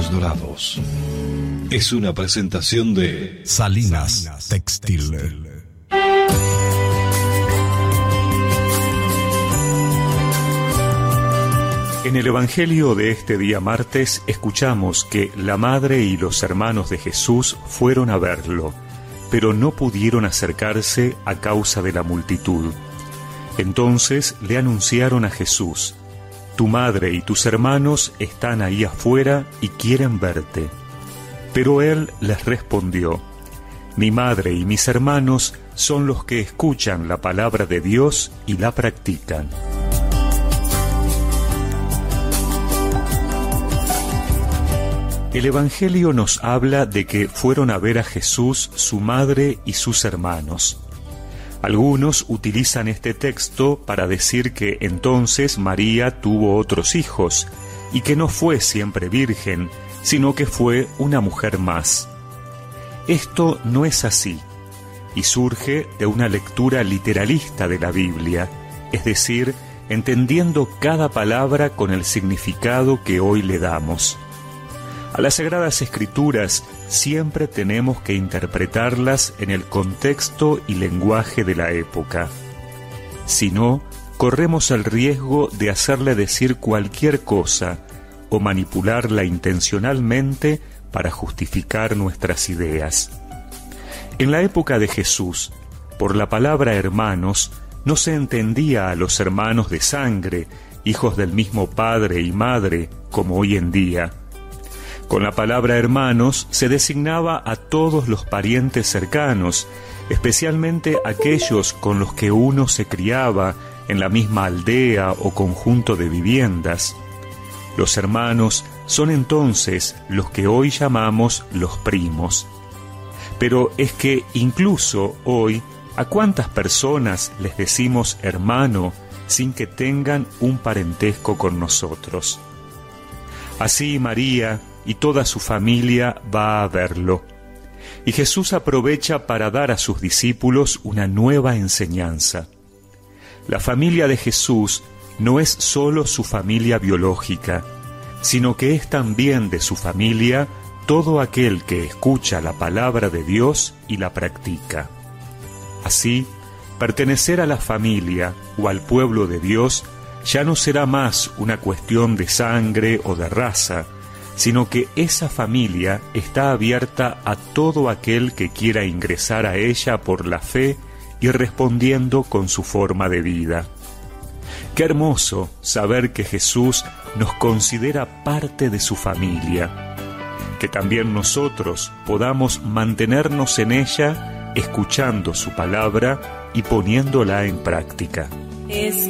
Sueños Dorados es una presentación de Salinas Textil. En el Evangelio de este día martes escuchamos que la madre y los hermanos de Jesús fueron a verlo, pero no pudieron acercarse a causa de la multitud. Entonces le anunciaron a Jesús: «Tu madre y tus hermanos están ahí afuera y quieren verte». Pero él les respondió: «Mi madre y mis hermanos son los que escuchan la palabra de Dios y la practican». El Evangelio nos habla de que fueron a ver a Jesús su madre y sus hermanos. Algunos utilizan este texto para decir que entonces María tuvo otros hijos y que no fue siempre virgen, sino que fue una mujer más. Esto no es así y surge de una lectura literalista de la Biblia, es decir, entendiendo cada palabra con el significado que hoy le damos. A las Sagradas Escrituras siempre tenemos que interpretarlas en el contexto y lenguaje de la época. Si no, corremos el riesgo de hacerle decir cualquier cosa o manipularla intencionalmente para justificar nuestras ideas. En la época de Jesús, por la palabra hermanos, no se entendía a los hermanos de sangre, hijos del mismo padre y madre, como hoy en día. Con la palabra hermanos se designaba a todos los parientes cercanos, especialmente aquellos con los que uno se criaba en la misma aldea o conjunto de viviendas. Los hermanos son entonces los que hoy llamamos los primos. Pero es que incluso hoy, ¿a cuántas personas les decimos hermano sin que tengan un parentesco con nosotros? Así María y toda su familia va a verlo. Y Jesús aprovecha para dar a sus discípulos una nueva enseñanza. La familia de Jesús no es solo su familia biológica, sino que es también de su familia todo aquel que escucha la palabra de Dios y la practica. Así, pertenecer a la familia o al pueblo de Dios ya no será más una cuestión de sangre o de raza, sino que esa familia está abierta a todo aquel que quiera ingresar a ella por la fe y respondiendo con su forma de vida. Qué hermoso saber que Jesús nos considera parte de su familia, que también nosotros podamos mantenernos en ella, escuchando su palabra y poniéndola en práctica.